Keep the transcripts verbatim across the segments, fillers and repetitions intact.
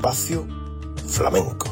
Espacio Flamenco.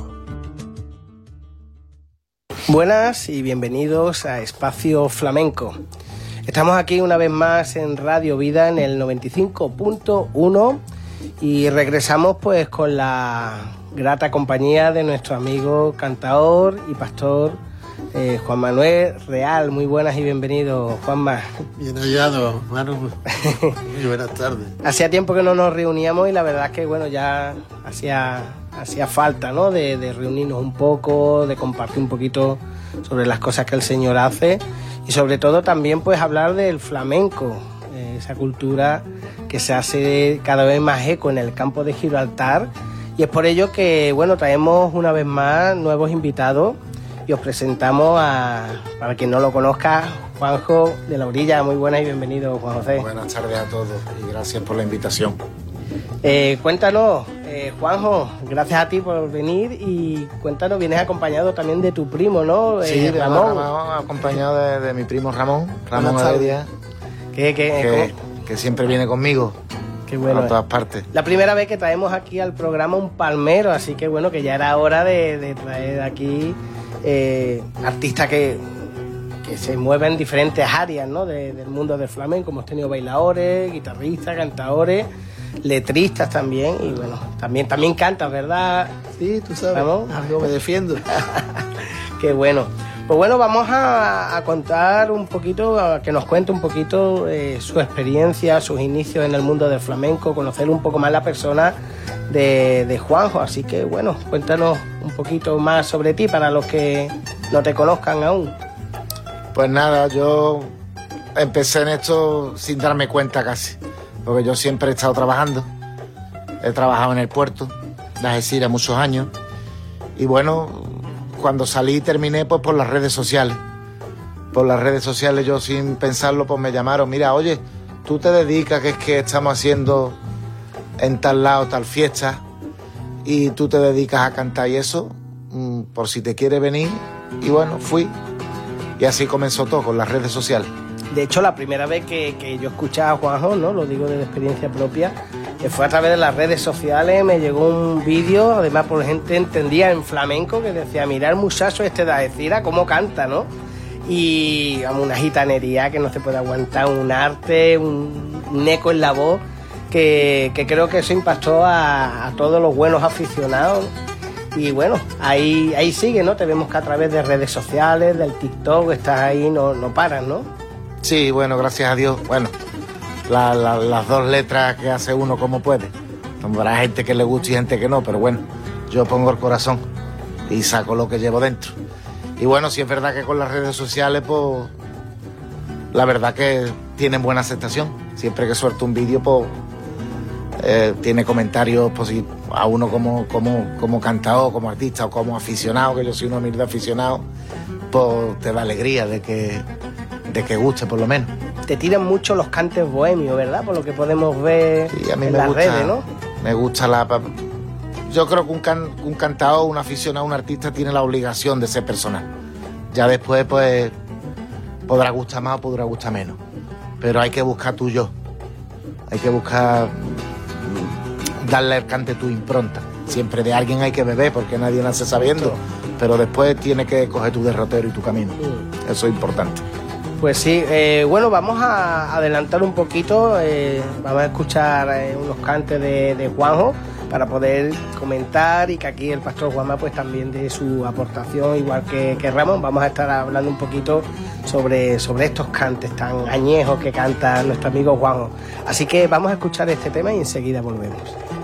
Buenas y bienvenidos a Espacio Flamenco. Estamos aquí una vez más en Radio Vida en el noventa y cinco punto uno y regresamos pues con la grata compañía de nuestro amigo cantador y pastor eh, Juan Manuel Real. Muy buenas y bienvenido, Juanma. Bien hallado, Manu. Muy buenas tardes. Hacía tiempo que no nos reuníamos y la verdad es que bueno, ya hacía, hacía falta, ¿no? De, de reunirnos un poco, de compartir un poquito sobre las cosas que el Señor hace y sobre todo también pues hablar del flamenco, eh, esa cultura que se hace cada vez más eco en el campo de Gibraltar, y es por ello que bueno, traemos una vez más nuevos invitados y os presentamos a, para quien no lo conozca, Juanjo de la Orilla. Muy buenas y bienvenido, Juan José. Buenas tardes a todos y gracias por la invitación. Eh, cuéntanos, eh, Juanjo, gracias a ti por venir y cuéntanos, vienes acompañado también de tu primo, ¿no? Sí, eh, de Ramón. Ramón, acompañado de, de mi primo Ramón, Ramón Heredia, ¿Qué, qué, que, que siempre viene conmigo. Qué bueno. A todas partes. La primera vez que traemos aquí al programa un palmero, así que bueno, que ya era hora de, de traer aquí eh, artistas que, que se mueven en diferentes áreas, ¿no? De, del mundo del flamenco. Hemos tenido bailadores, guitarristas, cantadores, letristas también, y bueno, también, también cantas, ¿verdad? Sí, tú sabes, Ramón. algo me defiendo. Qué bueno. Pues bueno, vamos a, a contar un poquito, a que nos cuente un poquito eh, su experiencia, sus inicios en el mundo del flamenco, conocer un poco más la persona de, de Juanjo. Así que bueno, cuéntanos un poquito más sobre ti para los que no te conozcan aún. Pues nada, yo empecé en esto sin darme cuenta casi, porque yo siempre he estado trabajando. He trabajado en el puerto de Algeciras muchos años y bueno, cuando salí terminé pues por las redes sociales. Por las redes sociales yo sin pensarlo pues me llamaron, mira, oye, tú te dedicas, que es que estamos haciendo en tal lado tal fiesta y tú te dedicas a cantar y eso, mmm, por si te quieres venir. Y bueno, fui y así comenzó todo con las redes sociales. De hecho, la primera vez que, que yo escuchaba a Juanjo, ¿no? Lo digo de experiencia propia, que fue a través de las redes sociales. Me llegó un vídeo, además por gente entendía en flamenco, que decía, mira el muchacho este de Algeciras, cómo canta, ¿no? Y vamos, una gitanería que no se puede aguantar, un arte, un, un eco en la voz, que, que creo que eso impactó a, a todos los buenos aficionados. Y bueno, ahí, ahí sigue, ¿no? Te vemos que a través de redes sociales, del TikTok, estás ahí, no, no paras, ¿no? Sí, bueno, gracias a Dios. Bueno, la, la, las dos letras que hace uno como puede. Habrá gente que le gusta y gente que no, pero bueno, yo pongo el corazón y saco lo que llevo dentro. Y bueno, sí es verdad que con las redes sociales, pues, la verdad que tienen buena aceptación. Siempre que suelto un vídeo, pues, eh, tiene comentarios pues, a uno como, como, como cantador, como artista o como aficionado, que yo soy un humilde aficionado, pues te da alegría de que, de que guste por lo menos. Te tiran mucho los cantes bohemios, ¿verdad? Por lo que podemos ver sí, a mí en me las gusta, redes, ¿no? Me gusta la... Yo creo que un, can, un cantador, un aficionado, un artista tiene la obligación de ser personal. Ya después, pues, podrá gustar más o podrá gustar menos. Pero hay que buscar tu yo. Hay que buscar darle al cante tu impronta. Siempre de alguien hay que beber porque nadie nace sabiendo. Pero después tienes que coger tu derrotero y tu camino. Mm. Eso es importante. Pues sí, eh, bueno, vamos a adelantar un poquito, eh, vamos a escuchar eh, unos cantes de, de Juanjo para poder comentar y que aquí el pastor Juanma pues también dé su aportación, igual que, que Ramón. Vamos a estar hablando un poquito sobre, sobre estos cantes tan añejos que canta nuestro amigo Juanjo. Así que vamos a escuchar este tema y enseguida volvemos.